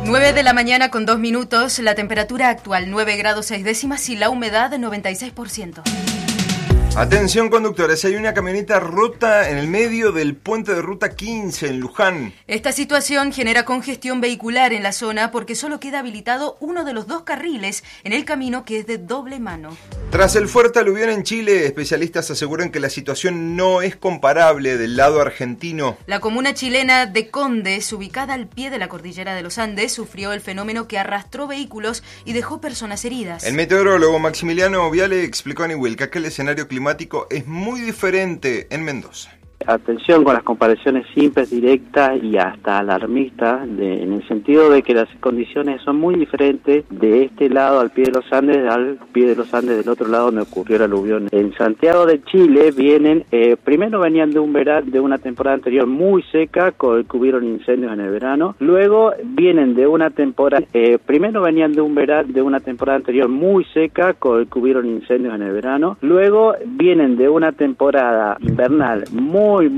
9 de la mañana con 2 minutos, la temperatura actual 9 grados 6 décimas y la humedad 96%. Atención conductores, hay una camioneta rota en el medio del puente de ruta 15 en Luján. Esta situación genera congestión vehicular en la zona porque solo queda habilitado uno de los 2 carriles en el camino que es de doble mano. Tras el fuerte aluvión en Chile, especialistas aseguran que la situación no es comparable del lado argentino. La comuna chilena de Condes, ubicada al pie de la cordillera de los Andes, sufrió el fenómeno que arrastró vehículos y dejó personas heridas. El meteorólogo Maximiliano Viale explicó en Ihuilca que el escenario climático es muy diferente en Mendoza. Atención con las comparaciones simples, directas y hasta alarmistas, en el sentido de que las condiciones son muy diferentes de este lado al pie de los Andes, al pie de los Andes del otro lado donde ocurrió el aluvión. En Santiago de Chile vienen, primero venían de una temporada anterior muy seca, que hubieron incendios en el verano, luego vienen de una temporada, primero venían de una temporada anterior muy seca, que hubieron incendios en el verano, luego vienen de una temporada invernal muy